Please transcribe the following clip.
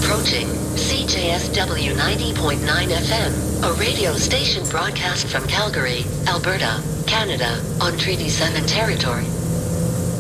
Approaching CJSW 90.9 FM, a radio station broadcast from Calgary, Alberta, Canada, on Treaty 7 territory.